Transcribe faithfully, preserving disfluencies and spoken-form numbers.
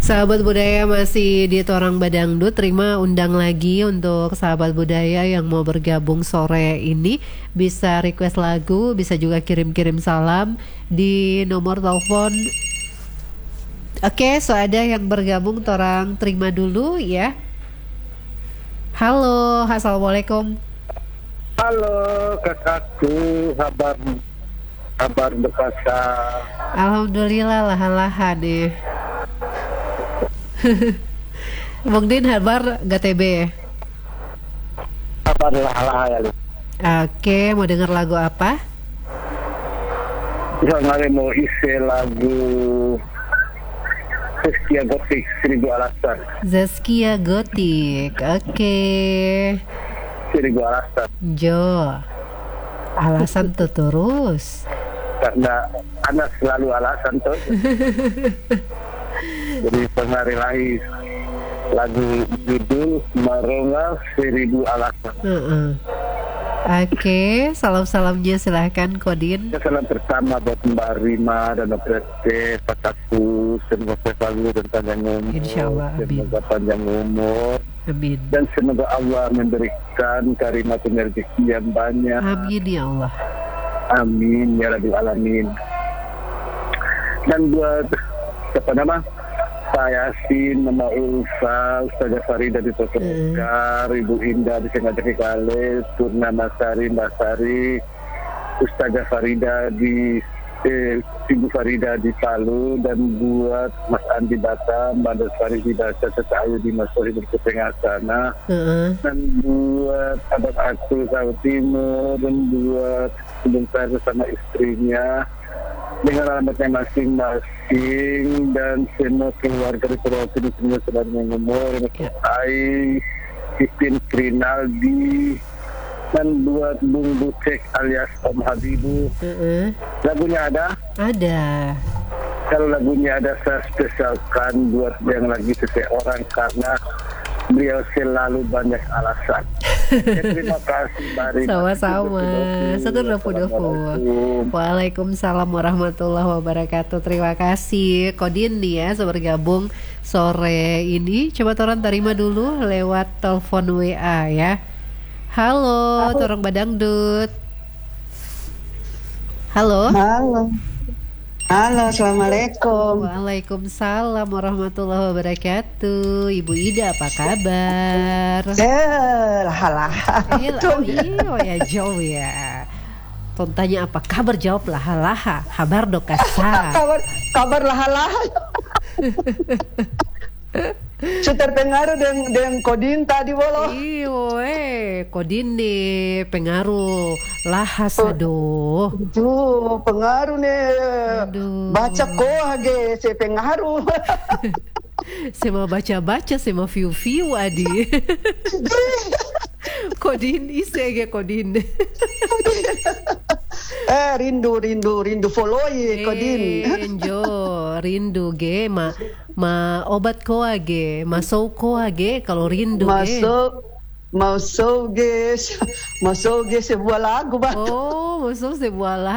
Sahabat budaya masih di Torang Badangdut. Terima undang lagi untuk sahabat budaya yang mau bergabung sore ini. Bisa request lagu, bisa juga kirim-kirim salam di nomor telepon. Oke, so ada yang bergabung, Torang terima dulu ya. Halo, assalamualaikum. Halo kakakku, kabar kabar berkasa. Alhamdulillah lahan-lahan nih. Bang Din habar G T B. Kabar lah ya lu. Oke, mau denger lagu apa? Ya ngare mau isi lagu Zaskia Gotik Seribu Alasan. Zaskia Gotik. Oke. Seribu Alasan. Jo. Alasan tuh terus. Karena anak selalu alasan tuh. Jadi penari lahir lagu judul Maronga Seribu Alasan. Uh-uh. Oke, salam-salamnya silahkan Kodin. Salam pertama buat Mbak Rima dan Mbak Prete, Pataku, semoga selalu dan panjang umur. Insyaallah, amin. Semoga panjang umur. Amin. Dan semoga Allah memberikan karimatun rezeki yang banyak. Amin ya Allah. Amin ya Rabbil Alamin. Dan buat siapa nama? Pak Yasin, Mama Ulfa, Ustazah Farida di Tosolokar, mm. Ibu Indah di Sengaja Kale, Purnama Sari, Mbak Sari, Ustazah Farida di eh, Ibu Farida di Palu, dan buat Mas Andi Batam, Mbak Desari di Baca, Serta Ayu di Mas Sohi berketengah sana, mm-hmm. dan buat Abang aku Jawa Timur, dan buat sebentar bersama istrinya dengan alamatnya masing-masing, dan semua keluarga di Pulau Sini semua sedang mengumur, Ai, Pipin Krinaldi, dan buat Bung Bucek alias Om Habibu. Uh-uh. Lagunya ada? Ada. Kalau lagunya ada, saya spesialkan buat yang lagi seseorang karena beliau selalu banyak alasan. Ya, terima kasih Mbak. Sama-sama. Satu dofu-dofu. Waalaikumsalam warahmatullahi wabarakatuh. Terima kasih Kodin nih ya sudah bergabung sore ini. Coba Toran terima dulu lewat telepon W A ya. Halo, Halo. Torang Badangdut. Halo. Halo. Halo, assalamualaikum. Waalaikumsalam warahmatullahi wabarakatuh. Ibu Ida apa kabar? Eh, halah. Iya, ya jauh ya. Tontanya apa kabar, jawab lah halah. Kabar do kasar. kabar kabar lah halah. Sudah pengaruh dengan dengan Kodin tadi bolo. Iyo, eh Kodin nih pengaruh lahas aduh. Tuh pengaruh nih. Aduh. Baca koage saya pengaruh. Saya mau baca-baca, saya mau view-view adi. Kodin ise ge Kodin. Eh rindu rindu rindu follow ye Kodin. Enjo rindu ge ma ma obat koa ge, masuk koa ge kalau rindu ge. Masuk masuk ge masuk ge sebuah lagu batu. Oh, masuk sebuah lagu.